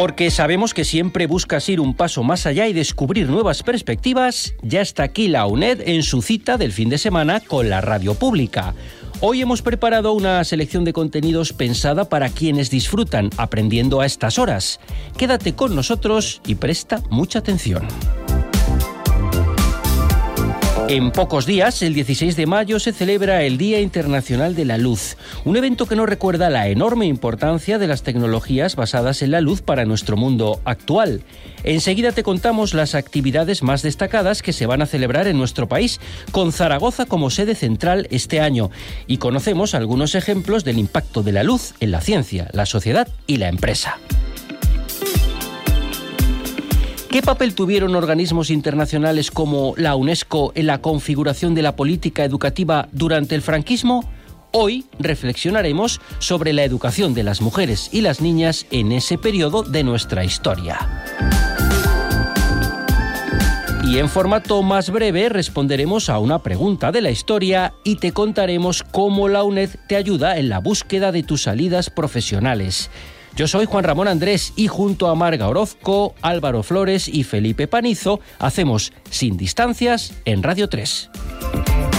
Porque sabemos que siempre buscas ir un paso más allá y descubrir nuevas perspectivas, ya está aquí la UNED en su cita del fin de semana con la radio pública. Hoy hemos preparado una selección de contenidos pensada para quienes disfrutan aprendiendo a estas horas. Quédate con nosotros y presta mucha atención. En pocos días, el 16 de mayo, se celebra el Día Internacional de la Luz, un evento que nos recuerda la enorme importancia de las tecnologías basadas en la luz para nuestro mundo actual. Enseguida te contamos las actividades más destacadas que se van a celebrar en nuestro país, con Zaragoza como sede central este año, y conocemos algunos ejemplos del impacto de la luz en la ciencia, la sociedad y la empresa. ¿Qué papel tuvieron organismos internacionales como la UNESCO en la configuración de la política educativa durante el franquismo? Hoy reflexionaremos sobre la educación de las mujeres y las niñas en ese periodo de nuestra historia. Y en formato más breve responderemos a una pregunta de la historia y te contaremos cómo la UNED te ayuda en la búsqueda de tus salidas profesionales. Yo soy Juan Ramón Andrés y junto a Marga Orozco, Álvaro Flores y Felipe Panizo hacemos Sin Distancias en Radio 3.